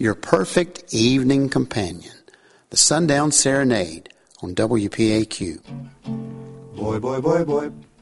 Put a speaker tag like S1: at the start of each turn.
S1: your perfect evening companion. The Sundown Serenade on WPAQ.
S2: Boy, boy, boy, boy.